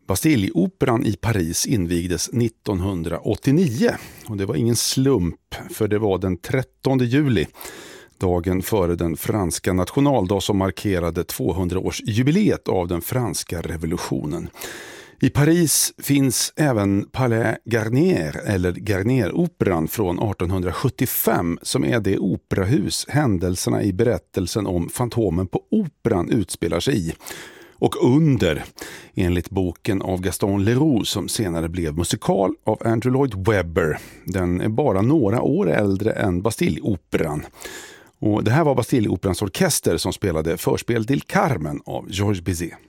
Bastilleoperan i Paris invigdes 1989 och det var ingen slump, för det var den 13 juli, dagen före den franska nationaldag som markerade 200-årsjubileet av den franska revolutionen. I Paris finns även Palais Garnier eller Garnieroperan från 1875 som är det operahus händelserna i berättelsen om Fantomen på operan utspelar sig i. Och under, enligt boken av Gaston Leroux som senare blev musikal av Andrew Lloyd Webber. Den är bara några år äldre än Bastilleoperan. Och det här var Bastilleoperans orkester som spelade förspel till Carmen av Georges Bizet.